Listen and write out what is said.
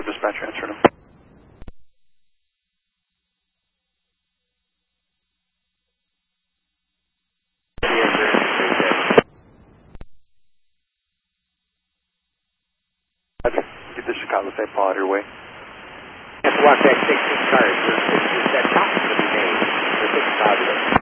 dispatch answered him. Get the Chicago St. Paul out of your way. Have to watch that 16 cars. There's that shot going to be made. They're thinking positive.